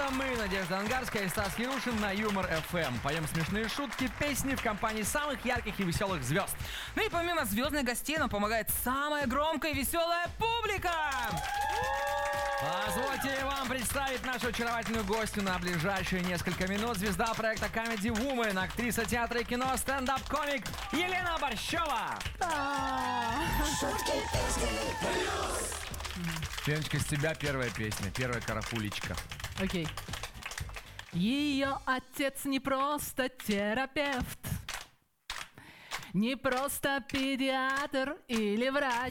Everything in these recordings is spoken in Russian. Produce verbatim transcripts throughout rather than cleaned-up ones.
Это мы, Надежда Ангарская и Стас Ярушин на Юмор эф эм. Поем смешные шутки, песни в компании самых ярких и веселых звезд. Ну и помимо звездных гостей нам помогает самая громкая и веселая публика. Позвольте вам представить нашу очаровательную гостью на ближайшие несколько минут. Звезда проекта Comedy Woman, актриса театра и кино, стендап-комик Елена Борщева. Леночка, с тебя первая песня, первая карапулечка. Окей. Ее отец не просто терапевт, не просто педиатр или врач.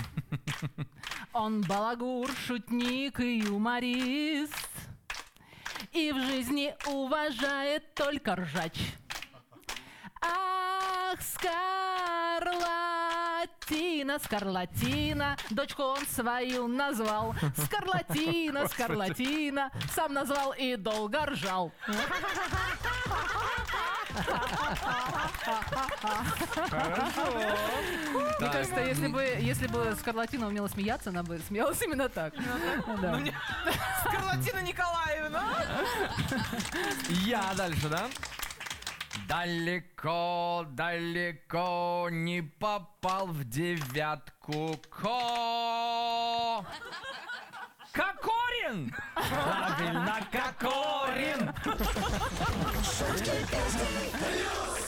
Он балагур, шутник и юморист, и в жизни уважает только ржач. Ах, Скарлатина, Скарлатина, дочку он свою назвал Скарлатина, Скарлатина, сам назвал и долго ржал. Мне кажется, если бы, если бы Скарлатина умела смеяться, она бы смеялась именно так. Скарлатина Николаевна. Я дальше, да? Далеко, далеко не попал в девятку Ко. Кокорин! Правильно, Кокорин!